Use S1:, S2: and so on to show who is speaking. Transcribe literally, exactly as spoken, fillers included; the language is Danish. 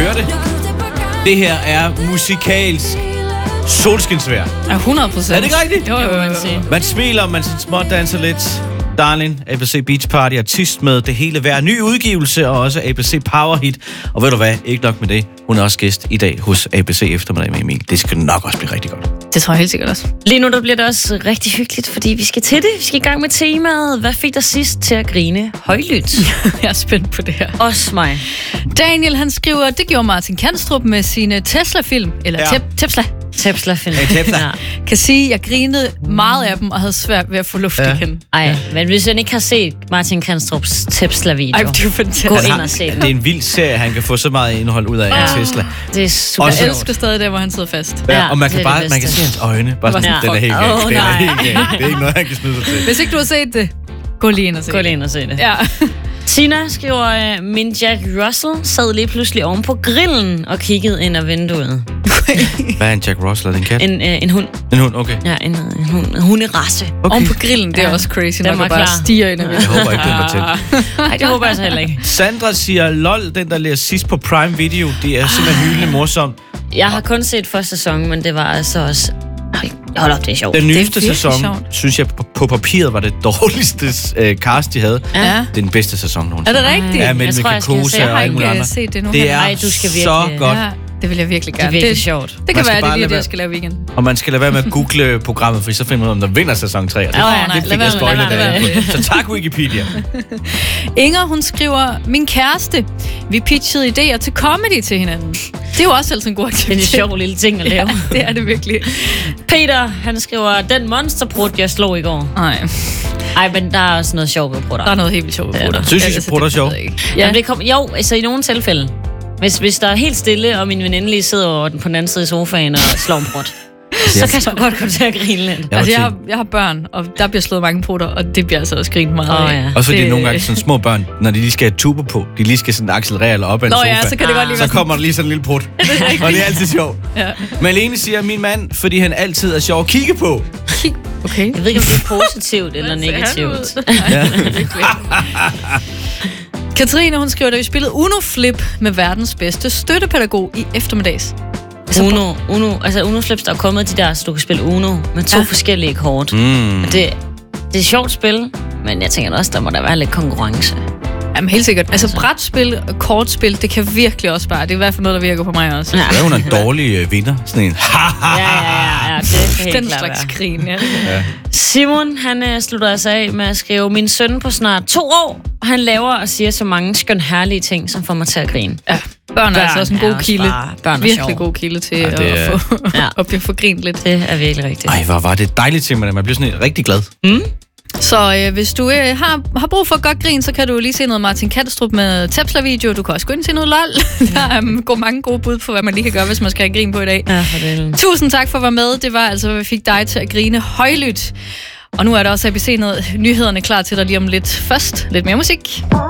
S1: høre det? Det her er musikalsk solskinsvejr.
S2: Ja, hundrede procent.
S1: Er det ikke rigtigt?
S2: Jo, jo, jo. Man, sige.
S1: Man smiler, man smådanser lidt. Darling, A B C Beach Party, artist med det hele hver ny udgivelse, og også A B C Power Hit. Og ved du hvad, ikke nok med det, hun er også gæst i dag hos A B C Eftermiddag med Emil. Det skal nok også blive rigtig godt.
S2: Det tror jeg helt sikkert også.
S3: Lige nu der bliver det også rigtig hyggeligt, fordi vi skal til det. Vi skal i gang med temaet. Hvad fik dig sidst til at grine højlydt?
S2: Jeg er spændt på det her.
S3: Også mig.
S2: Daniel, han skriver, det gjorde Martin Kanstrup med sine Tesla-film. Eller
S1: Ja.
S2: te- Tesla.
S3: Tesla-film.
S1: Hey, Tesla.
S3: Ja.
S2: Kan sige, jeg grinede meget af dem, og havde svært ved at få luft
S1: Ja.
S2: igen.
S3: Ej, men hvis jeg ikke har set Martin Kanstrups Tesla-video,
S2: Ej, det er jo fantastisk.
S3: gå
S1: Han
S3: ind
S1: har,
S3: og se
S1: det
S3: den.
S1: er en vild serie, han kan få så meget indhold ud af
S3: Ja.
S1: en Tesla.
S3: Det er super
S1: Også-
S2: Jeg
S3: sjovt.
S2: elsker stadig der, hvor han sidder fast.
S1: Ja,
S3: Ja,
S1: og man
S3: det
S1: kan
S3: er
S1: bare
S3: det
S1: man kan
S3: bedste.
S1: se hans øjne. Bare sådan,
S2: Ja.
S1: den er helt
S3: Åh,
S1: galt. Den er
S3: nej.
S1: helt galt. Det er ikke noget, han kan snyde sig til.
S2: Hvis ikke du har set det, gå lige ind og se
S3: Gå
S2: det.
S3: lige ind og se det.
S2: Ja.
S3: Tina skriver, min Jack Russell sad lige pludselig oven på grillen og kiggede ind ad vinduet.
S1: Hvad er en Jack Russell? Er det en kat?
S3: En, øh, en hund.
S1: En hund, okay.
S3: Ja, en, en hund. En hunderace.
S1: Okay.
S2: Oven på grillen, det er
S3: Ja.
S2: også crazy,
S3: Den
S2: når
S3: var
S2: du bare
S3: klar.
S2: stiger ind ad
S1: Jeg håber ikke, den var tæt.
S3: Nej, det håber jeg så heller ikke.
S1: Sandra siger, lol, den der lærer sidst på Prime Video, det er simpelthen hyldende morsomt.
S3: Jeg har kun set første sæson, men det var altså også... Hold op, det er sjovt.
S1: Den nyeste
S2: virkelig
S1: sæson,
S2: sjovt.
S1: synes jeg på, på papiret var det dårligste øh, cast, de havde.
S2: Ja.
S1: Det er den bedste sæson
S2: Er
S1: nogensinde.
S2: det rigtigt?
S1: Ja,
S3: Jeg
S1: med
S3: tror, jeg skal
S1: Kosa
S3: se- jeg
S1: og
S2: har
S1: alle mulige
S2: ikke
S1: andre.
S2: set det nu.
S1: Det er
S3: Ej, du skal
S1: så
S3: virkelig-
S1: godt.
S2: Ja, det vil jeg virkelig
S3: Det er
S2: gerne.
S3: virkelig sjovt.
S2: Det
S1: Man
S2: kan
S1: skal
S2: være, det
S1: bare
S2: er lige
S1: lade
S2: det,
S1: være-
S2: jeg skal lave weekend.
S1: Og man skal lade være med at google programmet, for så finder man ud af, om der vinder sæson tre. Og det,
S3: Åh,
S2: nej,
S1: det
S2: lad
S1: fik
S2: være
S1: jeg
S2: med-
S1: spoilet
S2: lad være
S1: af.
S2: med
S1: Så tak Wikipedia.
S2: Inger, hun skriver, min kæreste, vi pitchede idéer til comedy til hinanden. Det er jo også altid en god
S3: Det er
S2: aktivitet.
S3: en sjov lille ting at lave.
S2: Ja, det er det virkelig.
S3: Peter, han skriver, den monsterbrud, jeg slog i går.
S2: Nej,
S3: Ej, men der er også noget sjovt ved brutter.
S2: der er noget helt vildt sjovt ved
S3: Ja,
S2: brutter.
S1: Synes I,
S2: Altså,
S1: brutter er
S2: det
S1: sjovt?
S2: ved jeg ikke.
S3: Ja.
S2: Ja.
S3: Jamen, det kom, jo, altså i nogle tilfælde. Hvis, hvis der er helt stille, og min veninde lige sidder over den på den anden side i sofaen og slår en brud, så kan jeg sgu godt komme til at grine lidt.
S1: Jeg
S2: Altså, jeg
S1: har
S2: har, jeg har børn, og der bliver slået mange putter, og det bliver altså også grint meget
S3: Åh,
S2: af.
S3: ja.
S1: Også fordi
S2: Det-
S1: nogle gange sådan små børn, når de lige skal have tuber på, de lige skal sådan accelerere eller op ad en
S2: Nå
S1: sofa,
S2: ja, så kan det godt lige
S1: så
S2: være
S1: kommer der lige sådan en lille prut. Og det er altid sjovt.
S2: Ja.
S1: Malene siger, min mand, fordi han altid er sjov at kigge på.
S2: Okay.
S3: Jeg ved ikke, om det er positivt eller
S2: Hvad ser han
S3: negativt.
S2: ud?
S1: Ja.
S2: Katrine, hun skriver, da vi spillede Uno-flip med verdens bedste støttepædagog i eftermiddags.
S3: Uno, Uno, altså Uno Flips, der er kommet de der, så du kan spille Uno med to
S2: Ja.
S3: ja. forskellige kort.
S1: Mm.
S3: Det, det er et sjovt spil, men jeg tænker også, der må der være lidt konkurrence.
S2: Jamen helt sikkert. Altså brætspil og kortspil, det kan virkelig også bare. Det er i hvert fald noget, der virker på mig også.
S3: Ja,
S1: Så er hun en dårlig øh, vinder. Sådan en, ha, ha,
S3: ja, ja, ja, ja det kan helt
S2: Den
S3: klart
S2: slags
S3: være.
S2: grin, ja.
S1: ja.
S3: Simon, han øh, slutter altså af med at skrive, min søn på snart to år, og han laver og siger så mange skøn herlige ting, som får mig til at grine.
S2: Ja, børn er altså også en
S3: er
S2: god
S3: også
S2: kilde.
S3: bare- børn er
S2: Virkelig
S3: sjove.
S2: god kilde til
S1: Ja, det
S2: at
S1: er-
S2: få,
S3: Ja.
S2: at blive forgrint lidt.
S3: Det er virkelig rigtigt.
S1: Ej, hvor var det dejligt til mig. Man bliver sådan rigtig glad.
S2: Så øh, hvis du øh, har, har brug for et godt grin, så kan du lige se noget Martin Kanstrup med Tesla-video. Du kan også gå ind til noget lol. Der er um, går mange gode bud på, hvad man lige kan gøre, hvis man skal have grin på i dag.
S3: Ja, for det.
S2: Tusind tak for at være med. Det var altså, hvad vi fik dig til at grine højlydt. Og nu er der også A B C-nyhederne klar til dig lige om lidt. Først lidt mere musik.